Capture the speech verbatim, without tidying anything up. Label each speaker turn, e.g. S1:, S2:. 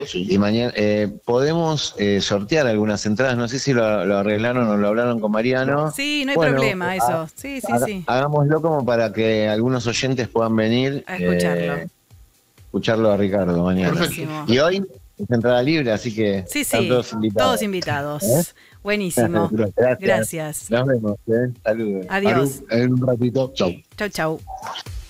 S1: Y mañana eh, podemos eh, sortear algunas entradas, no sé si lo, lo arreglaron o lo hablaron con Mariano.
S2: Sí, no hay
S1: Bueno,
S2: problema,
S1: ha-
S2: eso. Sí, sí,
S1: haga-
S2: sí.
S1: hagámoslo como para que algunos oyentes puedan venir,
S2: A escucharlo.
S1: eh, escucharlo a Ricardo mañana.
S2: Buenísimo.
S1: Y hoy es entrada libre, así que
S2: Sí,
S1: están
S2: sí,
S1: todos
S2: todos
S1: invitados. ¿Eh?
S2: invitados. Buenísimo.
S1: Gracias.
S2: Gracias.
S1: Nos vemos. ¿eh? Saludos.
S2: Adiós.
S1: Aru, en un ratito. Chau.
S2: Chau, chau.